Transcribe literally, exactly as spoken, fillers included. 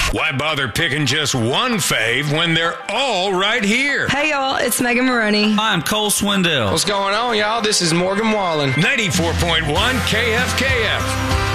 Why bother picking just one fave when they're all right here? Hey, y'all, it's Megan Maroney. I'm Cole Swindell. What's going on, y'all? This is Morgan Wallen. ninety-four point one K F K F.